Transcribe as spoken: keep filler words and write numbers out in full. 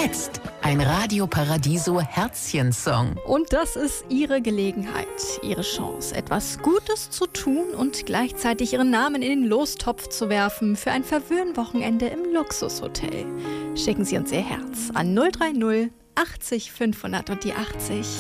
Jetzt ein Radio Paradiso Herzchen-Song. Und das ist Ihre Gelegenheit, Ihre Chance, etwas Gutes zu tun und gleichzeitig Ihren Namen in den Lostopf zu werfen für ein Verwöhnwochenende im Luxushotel. Schicken Sie uns Ihr Herz an null drei null achtzig fünfhundert und die achtzig.